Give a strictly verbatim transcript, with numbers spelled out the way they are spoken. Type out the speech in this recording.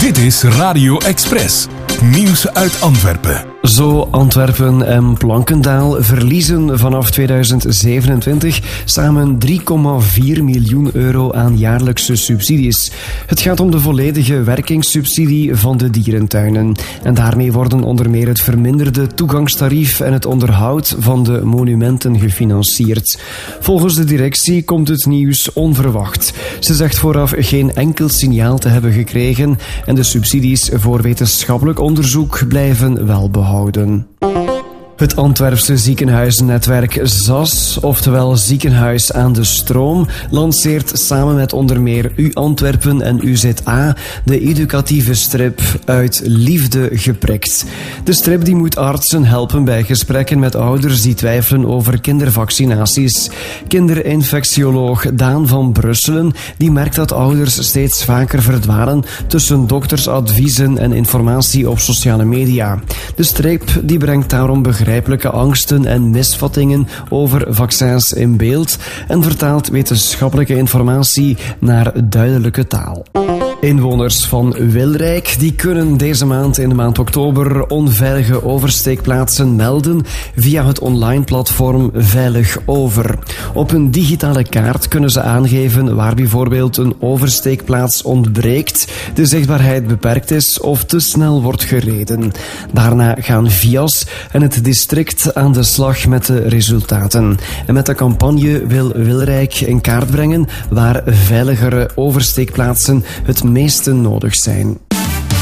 Dit is Radio Express. Nieuws uit Antwerpen. Zo, Antwerpen en Plankendaal verliezen vanaf tweeduizend zevenentwintig samen drie komma vier miljoen euro aan jaarlijkse subsidies. Het gaat om de volledige werkingssubsidie van de dierentuinen. En daarmee worden onder meer het verminderde toegangstarief en het onderhoud van de monumenten gefinancierd. Volgens de directie komt het nieuws onverwacht. Ze zegt vooraf geen enkel signaal te hebben gekregen en de subsidies voor wetenschappelijk onderzoek blijven wel behouden. Het Antwerpse ziekenhuisnetwerk Z A S, oftewel Ziekenhuis aan de Stroom, lanceert samen met onder meer U Antwerpen en U Z A de educatieve strip Uit Liefde geprikt. De strip die moet artsen helpen bij gesprekken met ouders die twijfelen over kindervaccinaties. Kinderinfectioloog Daan van Brusselen die merkt dat ouders steeds vaker verdwalen tussen doktersadviezen en informatie op sociale media. De strip die brengt daarom begrijpelijke angsten en misvattingen over vaccins in beeld en vertaalt wetenschappelijke informatie naar duidelijke taal. Inwoners van Wilrijk die kunnen deze maand in de maand oktober onveilige oversteekplaatsen melden via het online platform Veilig Over. Op een digitale kaart kunnen ze aangeven waar bijvoorbeeld een oversteekplaats ontbreekt, de zichtbaarheid beperkt is of te snel wordt gereden. Daarna gaan V I A S en het district aan de slag met de resultaten. En met de campagne wil Wilrijk in kaart brengen waar veiligere oversteekplaatsen het meeste nodig zijn.